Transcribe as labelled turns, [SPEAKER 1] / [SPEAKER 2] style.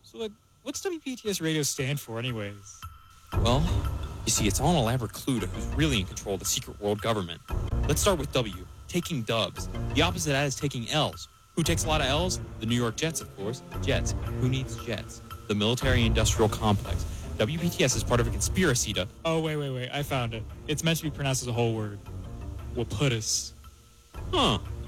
[SPEAKER 1] So, what's WPTS radio stand for, anyways?
[SPEAKER 2] Well, you see, it's all an elaborate clue to who's really in control of the secret world government. Let's start with W, taking dubs. The opposite of that is taking L's. Who takes a lot of L's? The New York Jets, of course. Jets. Who needs jets? The military-industrial complex. WPTS is part of a conspiracy to...
[SPEAKER 1] Oh, wait. I found it. It's meant to be pronounced as a whole word. Waputus.
[SPEAKER 2] Huh.